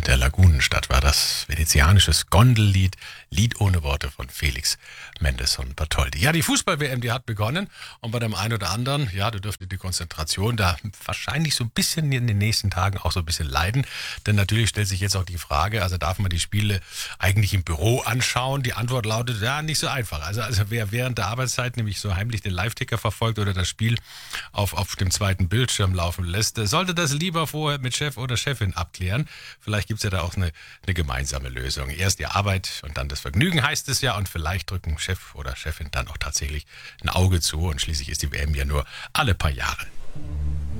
der Lagunenstadt war das venezianisches Gondellied, Lied ohne Worte von Felix Mendelssohn Bartholdy. Ja, die Fußball-WM, die hat begonnen und bei dem einen oder anderen, ja, da dürfte die Konzentration da wahrscheinlich so ein bisschen in den nächsten Tagen auch so ein bisschen leiden, denn natürlich stellt sich jetzt auch die Frage, also darf man die Spiele eigentlich im Büro anschauen? Die Antwort lautet, ja, nicht so einfach. Also wer während der Arbeitszeit nämlich so heimlich den Live-Ticker verfolgt oder das Spiel auf dem zweiten Bildschirm laufen lässt, sollte das lieber vorher mit Chef oder Chefin abklären. Vielleicht gibt es ja da auch eine gemeinsame Lösung. Erst die Arbeit und dann das Vergnügen, heißt es ja, und vielleicht drücken Chef oder Chefin dann auch tatsächlich ein Auge zu und schließlich ist die WM ja nur alle paar Jahre.